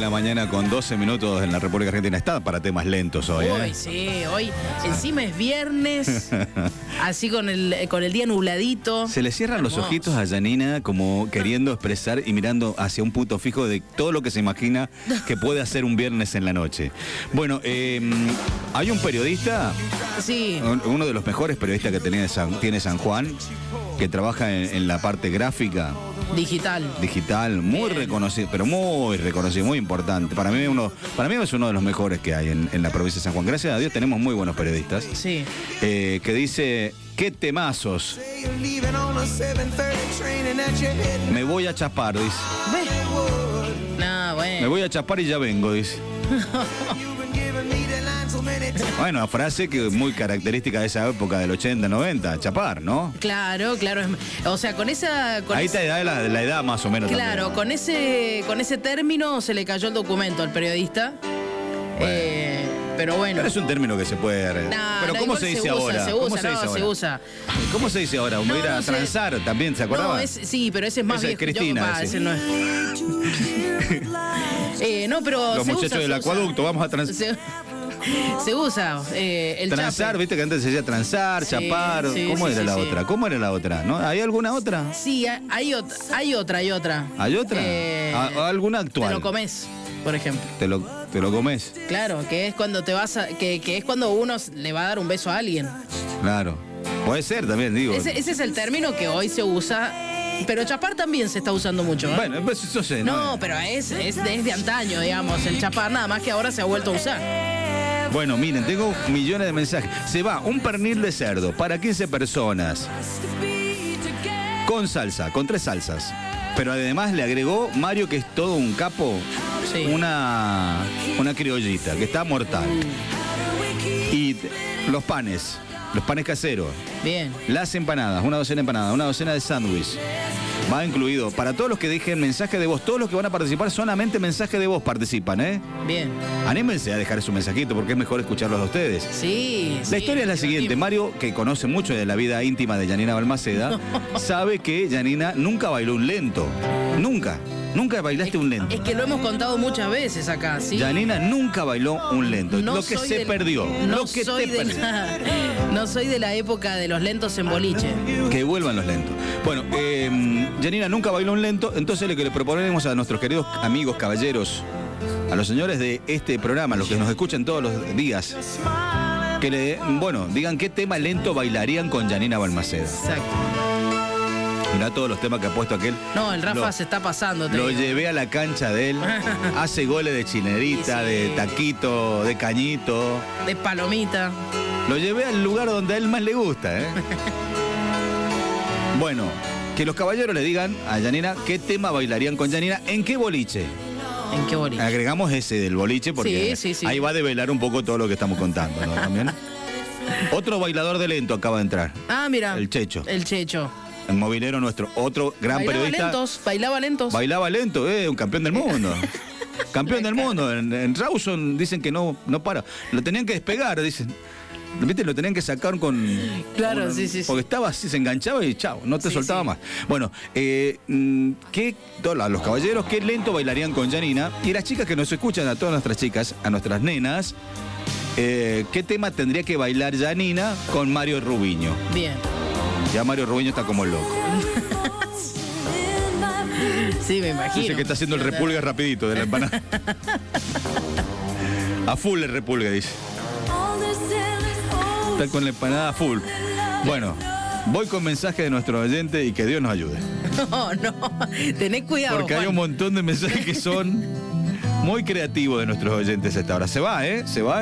la mañana con 12 minutos en la República Argentina. Está para temas lentos hoy, Uy, sí, hoy encima es viernes, así con el día nubladito. Se le cierran los ojitos a Janina como queriendo expresar y mirando hacia un punto fijo de todo lo que se imagina que puede hacer un viernes en la noche. Bueno, hay un periodista, Sí. uno de los mejores periodistas que tiene San Juan, que trabaja en la parte gráfica. Digital, muy reconocido, pero muy reconocido, muy importante. Para mí es uno de los mejores que hay en la provincia de San Juan. Gracias a Dios tenemos muy buenos periodistas. Sí. Que dice, qué temazos. Me voy a chapar, dice. No, bueno. Me voy a chapar y ya vengo, dice. Bueno, frase que es muy característica de esa época del 80, 90, chapar, ¿no? Claro. O sea, con esa... Ahí te da la edad más o menos. Claro, con ese término se le cayó el documento al periodista. Bueno. Pero bueno. Pero es un término que se puede... Pero ¿cómo se dice ahora? Se usa. ¿Cómo se dice ahora? Voy a ir a transar también, ¿se acordaba? No, sí, pero ese es más viejo. Cristina. Ese no es. No, pero los muchachos del acueducto, vamos a transar. Se usa el transar, chape. viste que antes se decía transar, chapar. ¿Cómo era la otra? ¿Cómo era la otra? ¿No? ¿Hay alguna otra? Sí, hay otra. ¿Hay otra? ¿Alguna actual? Te lo comes, por ejemplo. Te lo comes. Claro, que es cuando que es cuando uno le va a dar un beso a alguien. Claro. Puede ser también, digo. Ese es el término que hoy se usa. Pero chapar también se está usando mucho, ¿eh? Bueno, pues eso sé. No, pero es de antaño, digamos, el chapar, nada más que ahora se ha vuelto a usar. Bueno, miren, tengo millones de mensajes. Se va un pernil de cerdo para 15 personas. Con salsa, con 3 salsas. Pero además le agregó Mario, que es todo un capo, sí, una criollita, que está mortal. Y los panes caseros. Bien. Las empanadas, una docena de empanadas, una docena de sándwich. Va incluido. Para todos los que dejen mensaje de voz, todos los que van a participar, solamente mensaje de voz participan, ¿eh? Bien. Anímense a dejar su mensajito porque es mejor escucharlos a ustedes. Sí. La historia es la siguiente. Mario, que conoce mucho de la vida íntima de Janina Balmaceda, sabe que Janina nunca bailó un lento. Nunca bailaste un lento. Es que lo hemos contado muchas veces acá, ¿sí? Janina nunca bailó un lento. No lo que se perdió. No soy de la época de los lentos en boliche. Que vuelvan los lentos. Bueno, Janina nunca bailó un lento, entonces lo que le proponemos a nuestros queridos amigos caballeros, a los señores de este programa, los que nos escuchan todos los días, que digan qué tema lento bailarían con Janina Balmaceda. Exacto. Mirá todos los temas que ha puesto aquel. No, el Rafa se está pasando. Lo llevé a la cancha de él. Hace goles de chinerita, sí, de taquito, de cañito. De palomita. Lo llevé al lugar donde a él más le gusta, ¿eh? Bueno, que los caballeros le digan a Janina qué tema bailarían con Janina, en qué boliche. ¿En qué boliche? Agregamos ese del boliche porque sí. Ahí va a develar un poco todo lo que estamos contando, ¿no? También. Otro bailador de lento acaba de entrar. Ah, mira. El Checho. El movilero nuestro, otro gran periodista. Bailaba lentos. Bailaba lento, un campeón del mundo. Campeón del mundo. En Rawson dicen que no para. Lo tenían que despegar, dicen. ¿Viste? Lo tenían que sacar con... Claro, sí. Porque estaba así, se enganchaba y chao, no te soltaba más. Bueno, los caballeros, qué lento bailarían con Janina. Y las chicas que nos escuchan, a todas nuestras chicas, a nuestras nenas, ¿qué tema tendría que bailar Janina con Mario Rubiño? Bien. Ya Mario Rubiño está como loco. Sí, me imagino. Dice que está haciendo el repulgue rapidito de la empanada. A full el repulgue, dice. Está con la empanada a full. Bueno, voy con mensaje de nuestro oyente y que Dios nos ayude. No, tenés cuidado, porque Juan. Hay un montón de mensajes que son muy creativos de nuestros oyentes a esta hora. Se va, ¿eh? Se va.